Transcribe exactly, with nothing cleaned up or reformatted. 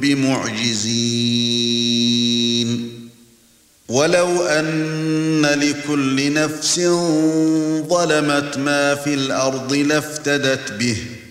بمعجزين ولو أن لكل نفس ظلمت ما في الأرض لافتدت به